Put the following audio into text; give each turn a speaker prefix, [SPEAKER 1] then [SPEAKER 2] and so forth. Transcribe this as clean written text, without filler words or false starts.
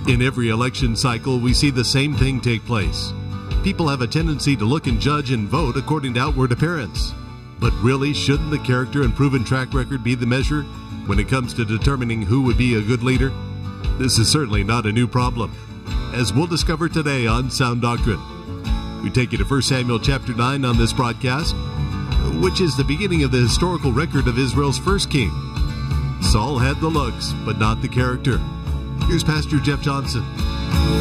[SPEAKER 1] In every election cycle, we see the same thing take place. People have a tendency to look and judge and vote according to outward appearance. But really, shouldn't the character and proven track record be the measure when it comes to determining who would be a good leader? This is certainly not a new problem, as we'll discover today on Sound Doctrine. We take you to 1 Samuel chapter 9 on this broadcast, which is the beginning of the historical record of Israel's first king. Saul had the looks, but not the character. Here's Pastor Jeff Johnson.